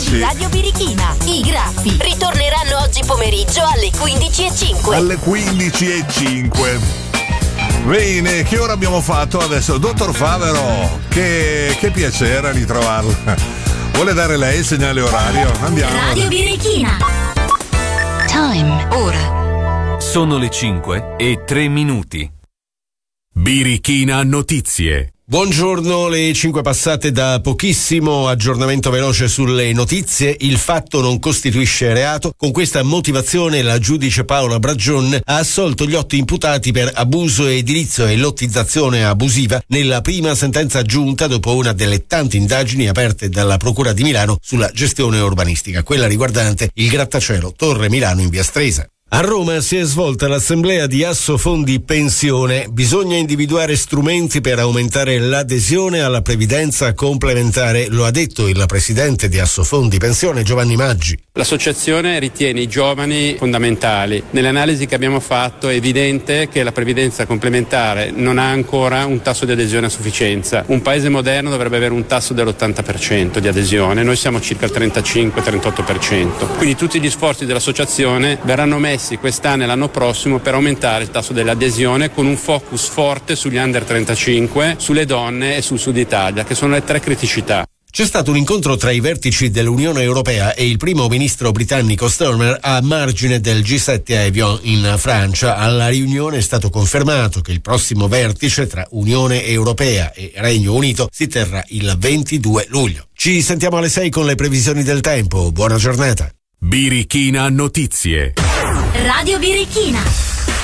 di Radio Birichina. I Graffi ritorneranno oggi pomeriggio alle 15:05. Alle 15:05. Bene, che ora abbiamo fatto adesso? Dottor Favero, che piacere ritrovarla. Vuole dare lei il segnale orario? Andiamo. Radio Birichina. Time. Ora. Sono le 5:03. Birichina Notizie. Buongiorno, le 5 passate da pochissimo, aggiornamento veloce sulle notizie. Il fatto non costituisce reato. Con questa motivazione la giudice Paola Bragion ha assolto gli 8 imputati per abuso edilizio e lottizzazione abusiva nella prima sentenza giunta dopo una delle tante indagini aperte dalla Procura di Milano sulla gestione urbanistica, quella riguardante il grattacielo Torre Milano in via Stresa. A Roma si è svolta l'assemblea di Assofondi Pensione. Bisogna individuare strumenti per aumentare l'adesione alla previdenza complementare, lo ha detto il presidente di Assofondi Pensione Giovanni Maggi. L'associazione ritiene i giovani fondamentali. Nelle analisi che abbiamo fatto è evidente che la previdenza complementare non ha ancora un tasso di adesione a sufficienza. Un paese moderno dovrebbe avere un tasso dell'80% di adesione, noi siamo circa al 35-38%. Quindi tutti gli sforzi dell'associazione verranno messi quest'anno e l'anno prossimo per aumentare il tasso dell'adesione con un focus forte sugli under 35, sulle donne e sul Sud Italia, che sono le 3 criticità. C'è stato un incontro tra i vertici dell'Unione Europea e il primo ministro britannico Starmer a margine del G7 a Evian in Francia. Alla riunione è stato confermato che il prossimo vertice tra Unione Europea e Regno Unito si terrà il 22 luglio. Ci sentiamo alle 6 con le previsioni del tempo. Buona giornata. Birichina Notizie. Radio Birichina.